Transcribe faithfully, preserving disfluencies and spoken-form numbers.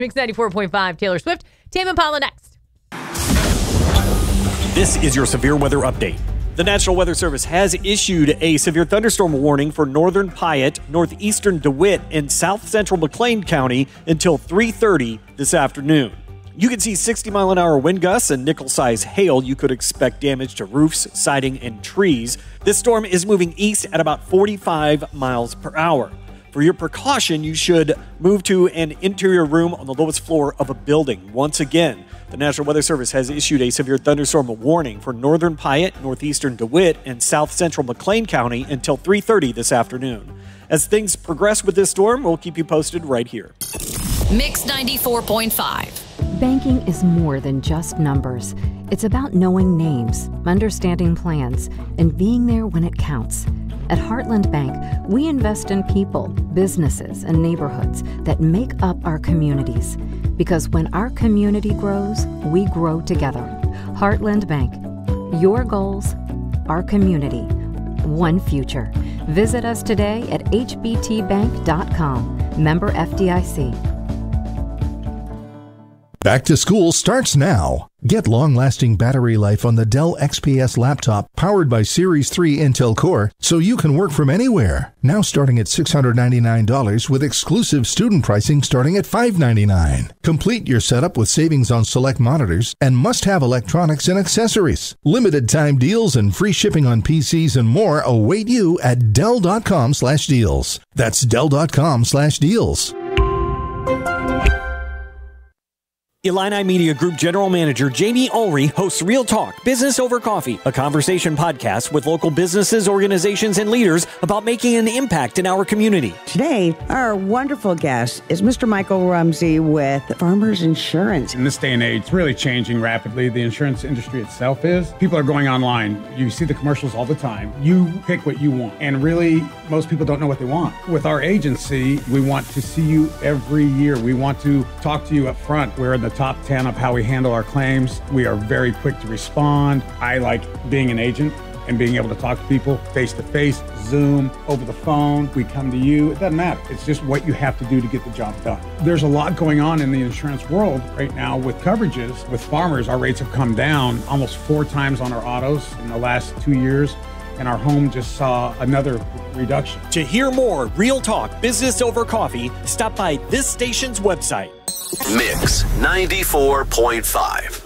Mix ninety-four point five, Taylor Swift. Tame Impala next. This is your severe weather update. The National Weather Service has issued a severe thunderstorm warning for northern Piatt, northeastern DeWitt, and south central McLean County until three thirty this afternoon. You can see sixty mile an hour wind gusts and nickel-sized hail. You could expect damage to roofs, siding, and trees. This storm is moving east at about forty-five miles per hour. For your precaution, you should move to an interior room on the lowest floor of a building. Once again, the National Weather Service has issued a severe thunderstorm warning for northern Piatt, northeastern DeWitt, and south central McLean County until three thirty this afternoon. As things progress with this storm, we'll keep you posted right here. Mix ninety-four point five. Banking is more than just numbers. It's about knowing names, understanding plans, and being there when it counts. At Heartland Bank, we invest in people, businesses, and neighborhoods that make up our communities. Because when our community grows, we grow together. Heartland Bank. Your goals, our community, one future. Visit us today at h b t bank dot com. Member F D I C. Back to school starts now. Get long-lasting battery life on the Dell X P S laptop powered by Series three Intel Core so you can work from anywhere. Now starting at six hundred ninety-nine dollars with exclusive student pricing starting at five hundred ninety-nine dollars. Complete your setup with savings on select monitors and must-have electronics and accessories. Limited time deals and free shipping on P Cs and more await you at Dell dot com slash deals. That's Dell dot com slash deals. Illini Media Group General Manager Jamie Ulrey hosts Real Talk, Business Over Coffee, a conversation podcast with local businesses, organizations, and leaders about making an impact in our community. Today, our wonderful guest is Mister Michael Rumsey with Farmers Insurance. In this day and age, it's really changing rapidly. The insurance industry itself is. People are going online. You see the commercials all the time. You pick what you want. And really, most people don't know what they want. With our agency, we want to see you every year. We want to talk to you up front. We're in the top ten of how we handle our claims. We are very quick to respond. I like being an agent and being able to talk to people face to face, Zoom, over the phone. We come to you. It doesn't matter. It's just what you have to do to get the job done. There's a lot going on in the insurance world right now with coverages. With farmers, our rates have come down almost four times on our autos in the last two years. And our home just saw another reduction. To hear more Real Talk, Business Over Coffee, stop by this station's website. Mix ninety-four point five.